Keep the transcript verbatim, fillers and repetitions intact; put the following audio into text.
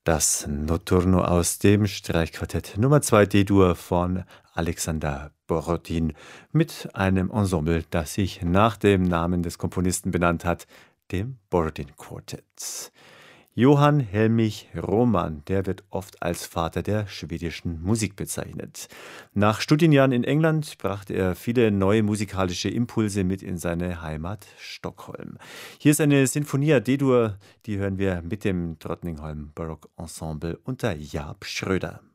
Das Notturno aus dem Streichquartett Nummer zwei D-Dur von Alexander Borodin mit einem Ensemble, das sich nach dem Namen des Komponisten benannt hat, dem Borodin Quartet. Johann Helmich Roman, der wird oft als Vater der schwedischen Musik bezeichnet. Nach Studienjahren in England brachte er viele neue musikalische Impulse mit in seine Heimat Stockholm. Hier ist eine Sinfonia D-Dur, die hören wir mit dem Drottningholm Baroque Ensemble unter Jaap Schröder.